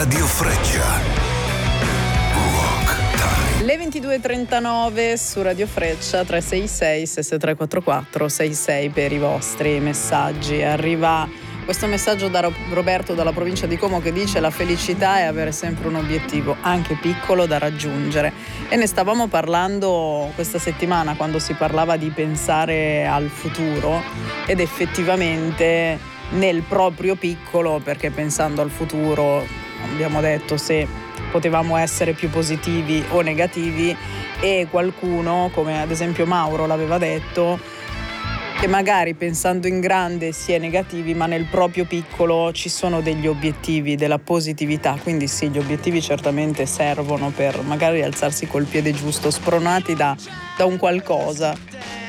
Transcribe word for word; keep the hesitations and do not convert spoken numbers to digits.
Radio Freccia. Le ventidue e trentanove su Radio Freccia, tre sei sei sei tre quattro quattro sei sei per i vostri messaggi. Arriva questo messaggio da Roberto dalla provincia di Como che dice: la felicità è avere sempre un obiettivo, anche piccolo, da raggiungere. E ne stavamo parlando questa settimana quando si parlava di pensare al futuro, ed effettivamente nel proprio piccolo, perché pensando al futuro abbiamo detto se potevamo essere più positivi o negativi, e qualcuno, come ad esempio Mauro l'aveva detto, che magari pensando in grande si è negativi, ma nel proprio piccolo ci sono degli obiettivi, della positività. Quindi sì, gli obiettivi certamente servono per magari alzarsi col piede giusto, spronati da, da un qualcosa.